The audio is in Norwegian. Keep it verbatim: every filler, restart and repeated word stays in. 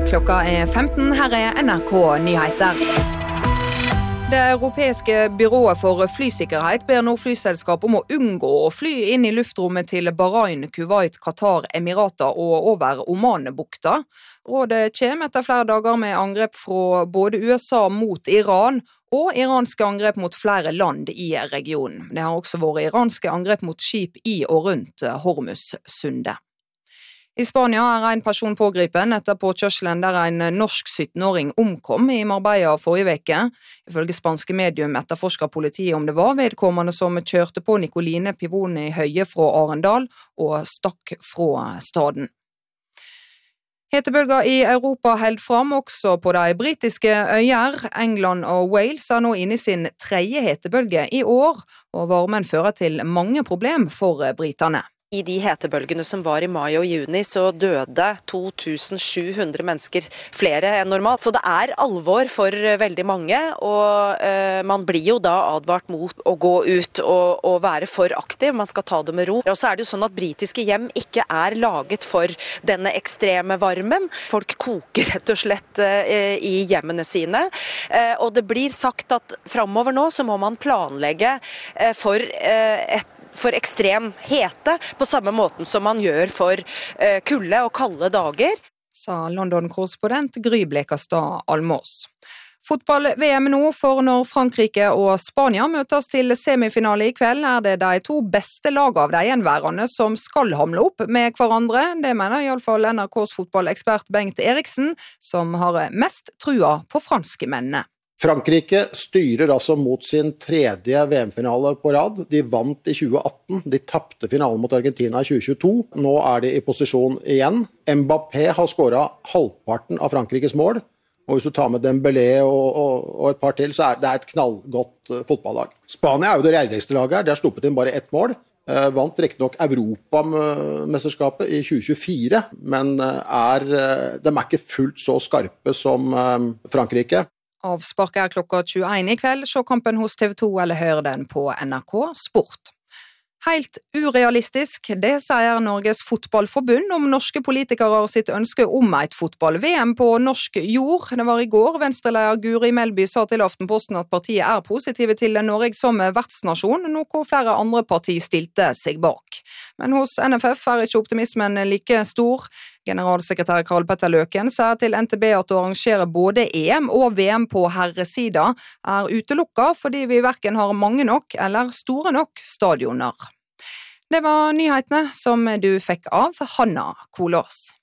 Klokka er femten, her er N R K Nyheter. Det europeiske byrået for flysikkerhet ber nå flyselskap om å unngå å fly inn i luftrommet til Bahrain, Kuwait, Qatar, Emirater og over Omanbukta. Rådet kommer etter flere dager med angrep fra både U S A mot Iran og iranske angrep mot flere land i regionen. Det har også vært iranske angrep mot skip i og rundt Hormuzsundet. I Spania er en person pågripen etter påkjørselen der en norsk sytten-åring omkom i Marbella forrige veke. Ifølge spanske medium etterforsker politiet om det var vedkommende som kjørte på Nicoline Pivoni Høie fra Arendal og stakk fra staden. Hetebølger i Europa held fram også på de britiske øyer. England og Wales er nå inne i sin tredje hetebølge i år, og varmen fører til mange problem for britene. I de hetebølgene som var i mai og juni, så døde to tusen sju hundre mennesker flere enn normalt. Så det er alvor for veldig mange, og eh, man blir jo da advart mot å gå ut og, og være for aktiv. Man skal ta det med ro. Og så er det jo sånn at britiske hjem ikke er laget for denne ekstreme varmen. Folk koker rett og slett eh, i hjemmene sine. Eh, og det blir sagt at fremover nå så må man planlegge eh, for eh, et for ekstrem hete, på samme måten som man gjør for uh, kulde og kalde dager. Sa London-korrespondent Gry Blekastad Almås. Fotball-V M nå, for når Frankrike og Spania møtes til semifinale i kveld, er det de to beste lag av de gjenværende som skal hamle opp med hverandre. Det mener i alle fall N R K's fotballekspert Bengt Eriksen, som har mest trua på franske mennene. Frankrike styrer altså mot sin tredje V M-finale på rad. De vant i tjue atten, de tappte finalen mot Argentina i tjue tjueto. Nå er de i posisjon igjen. Mbappé har skåret halvparten av Frankrikes mål, og hvis du tar med Dembélé og, og, og et par til, så er det et knallgodt uh, fotballag. Spania er jo det reiligste laget her, de har sluppet inn bare ett mål. Uh, vant riktig nok Europamesterskapet i tjue tjuefire, men uh, er, uh, de er ikke fullt så skarpe som uh, Frankrike. Avspark er klokka tjueen i kveld. Se kampen hos T V to eller hør den på N R K Sport. Helt urealistisk, det sier Norges fotballforbund om norske politikere sitt ønske om et fotball-V M på norsk jord. Det var i går Venstre-leder Guri Melby sa til Aftenposten at partiet er positive til Norge som vertsnasjon, noe flere andre partier stilte seg bak. Men hos N F F er ikke optimismen like stor. Generalsekretær Karl Petter Løken sier til N T B at å arrangere både E M og V M på herresida er utelukket fordi vi hverken har mange nok eller store nok stadioner. Det var nyhetene som du fikk av Hanna Kolås.